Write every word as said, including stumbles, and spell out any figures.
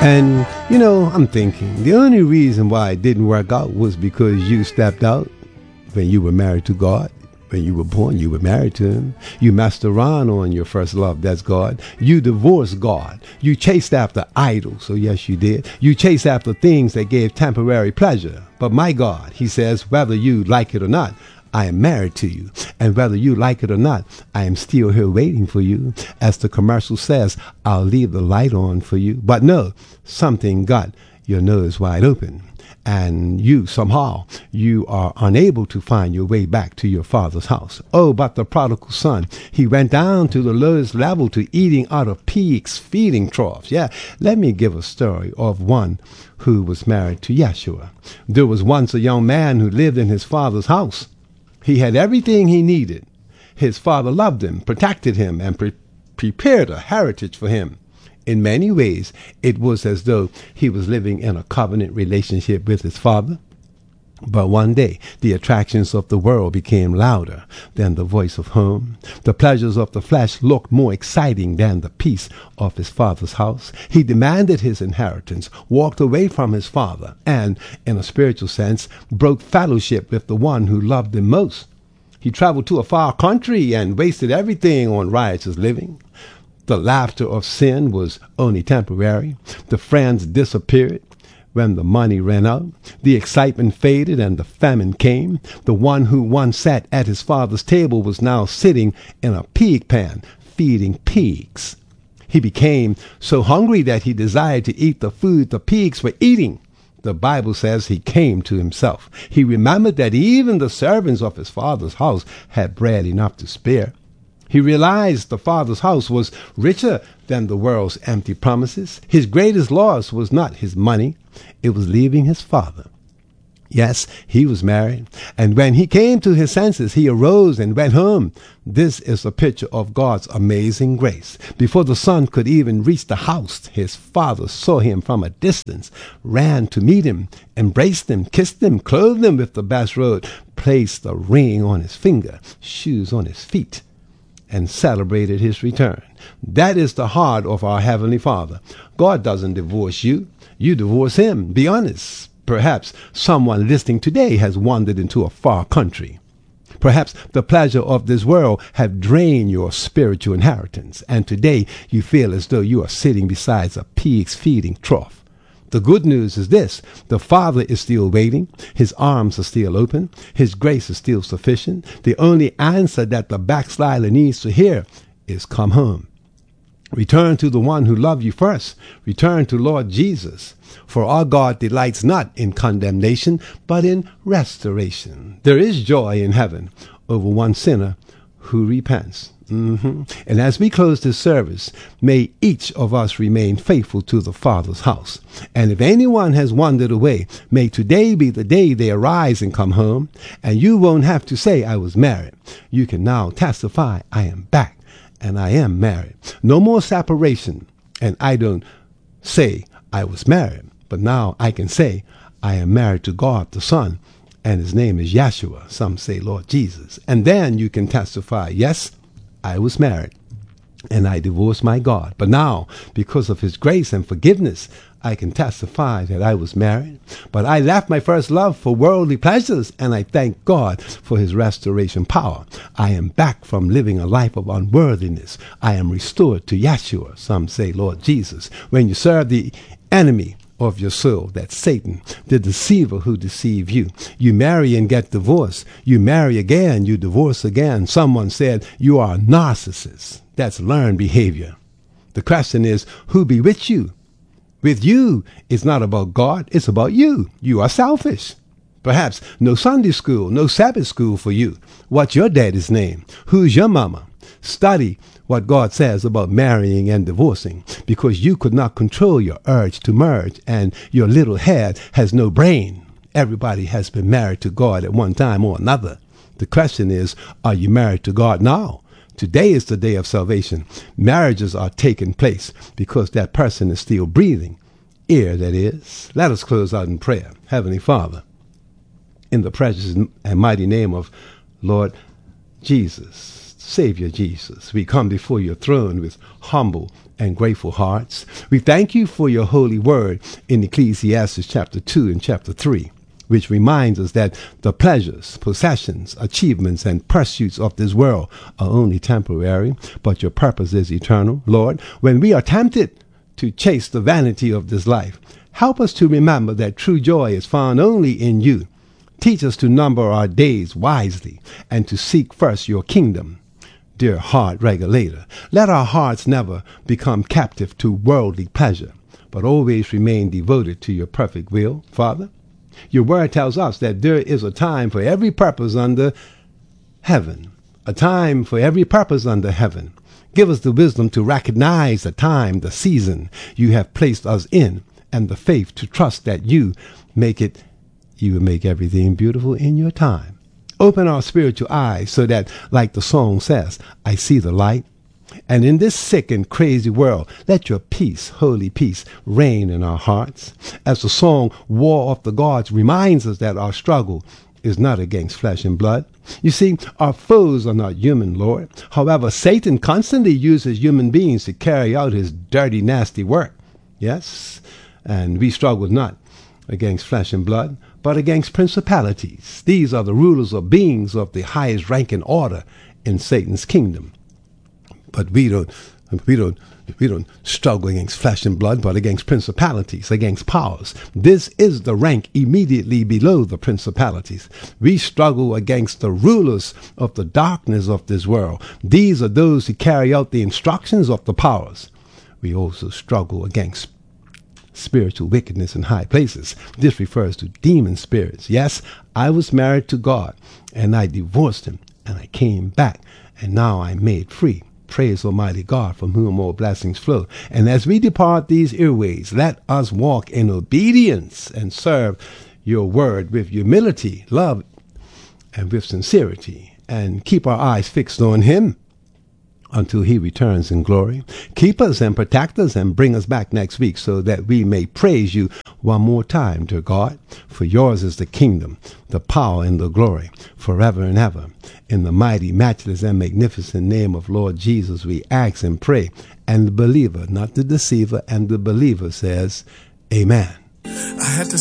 And, you know, I'm thinking the only reason why it didn't work out was because you stepped out when you were married to God. When you were born, you were married to him. You messed around on your first love, that's God. You divorced God. You chased after idols, so yes, you did. You chased after things that gave temporary pleasure. But my God, he says, whether you like it or not, I am married to you. And whether you like it or not, I am still here waiting for you. As the commercial says, I'll leave the light on for you. But no, something got your nose wide open. And you, somehow, you are unable to find your way back to your father's house. Oh, but the prodigal son, he went down to the lowest level to eating out of pigs' feeding troughs. Yeah, let me give a story of one who was married to Yeshua. There was once a young man who lived in his father's house. He had everything he needed. His father loved him, protected him, and pre- prepared a heritage for him. In many ways, it was as though he was living in a covenant relationship with his father. But one day, the attractions of the world became louder than the voice of home. The pleasures of the flesh looked more exciting than the peace of his father's house. He demanded his inheritance, walked away from his father, and, in a spiritual sense, broke fellowship with the one who loved him most. He traveled to a far country and wasted everything on riotous living. The laughter of sin was only temporary. The friends disappeared when the money ran out. The excitement faded and the famine came. The one who once sat at his father's table was now sitting in a pig pen, feeding pigs. He became so hungry that he desired to eat the food the pigs were eating. The Bible says he came to himself. He remembered that even the servants of his father's house had bread enough to spare. He realized the father's house was richer than the world's empty promises. His greatest loss was not his money. It was leaving his father. Yes, he was married. And when he came to his senses, he arose and went home. This is a picture of God's amazing grace. Before the son could even reach the house, his father saw him from a distance, ran to meet him, embraced him, kissed him, clothed him with the best robe, placed a ring on his finger, shoes on his feet, and celebrated his return. That is the heart of our Heavenly Father. God doesn't divorce you. You divorce him. Be honest. Perhaps someone listening today has wandered into a far country. Perhaps the pleasure of this world have drained your spiritual inheritance, and today you feel as though you are sitting beside a pig's feeding trough. The good news is this: the Father is still waiting. His arms are still open. His grace is still sufficient. The only answer that the backslider needs to hear is come home. Return to the one who loved you first. Return to Lord Jesus. For our God delights not in condemnation, but in restoration. There is joy in heaven over one sinner who repents. Mm-hmm. And as we close this service, may each of us remain faithful to the Father's house. And if anyone has wandered away, may today be the day they arise and come home. And you won't have to say, I was married. You can now testify, I am back and I am married. No more separation. And I don't say I was married, but now I can say I am married to God the Son, and his name is Yeshua. Some say Lord Jesus. And then you can testify, yes, I was married and I divorced my God. But now, because of his grace and forgiveness, I can testify that I was married. But I left my first love for worldly pleasures, and I thank God for his restoration power. I am back from living a life of unworthiness. I am restored to Yeshua. Some say Lord Jesus. When you serve the enemy of your soul, that's Satan, the deceiver who deceive you. You marry and get divorced. You marry again, you divorce again. Someone said you are a narcissist. That's learned behavior. The question is, who bewitched you? With you, it's not about God, it's about you. You are selfish. Perhaps no Sunday school, no Sabbath school for you. What's your daddy's name? Who's your mama? Study what God says about marrying and divorcing, because you could not control your urge to merge, and your little head has no brain. Everybody has been married to God at one time or another. The question is, are you married to God now? Today is the day of salvation. Marriages are taking place because that person is still breathing. Ear, that is. Let us close out in prayer. Heavenly Father, in the precious and mighty name of Lord Jesus, Savior Jesus, we come before your throne with humble and grateful hearts. We thank you for your holy word in Ecclesiastes chapter two and chapter three, which reminds us that the pleasures, possessions, achievements, and pursuits of this world are only temporary, but your purpose is eternal. Lord, when we are tempted to chase the vanity of this life, help us to remember that true joy is found only in you. Teach us to number our days wisely and to seek first your kingdom. Dear heart regulator, let our hearts never become captive to worldly pleasure, but always remain devoted to your perfect will, Father. Your word tells us that there is a time for every purpose under heaven, a time for every purpose under heaven. Give us the wisdom to recognize the time, the season you have placed us in, and the faith to trust that you make it, you will make everything beautiful in your time. Open our spiritual eyes so that, like the song says, I see the light. And in this sick and crazy world, let your peace, holy peace, reign in our hearts. As the song War of the Gods reminds us that our struggle is not against flesh and blood. You see, our foes are not human, Lord. However, Satan constantly uses human beings to carry out his dirty, nasty work. Yes, and we struggle not against flesh and blood, but against principalities. These are the rulers or beings of the highest rank and order in Satan's kingdom. But we don't, we don't, we don't struggle against flesh and blood, but against principalities, against powers. This is the rank immediately below the principalities. We struggle against the rulers of the darkness of this world. These are those who carry out the instructions of the powers. We also struggle against spiritual wickedness in high places. This refers to demon spirits. Yes, I was married to God, and I divorced him, and I came back, and now I'm made free. Praise Almighty God, from whom all blessings flow. And as we depart these airways, let us walk in obedience and serve your word with humility, love, and with sincerity, and keep our eyes fixed on him until he returns in glory. Keep us and protect us and bring us back next week so that we may praise you one more time, dear God. For yours is the kingdom, the power, and the glory forever and ever. In the mighty, matchless, and magnificent name of Lord Jesus, we ask and pray. And the believer, not the deceiver, and the believer says, Amen. I had to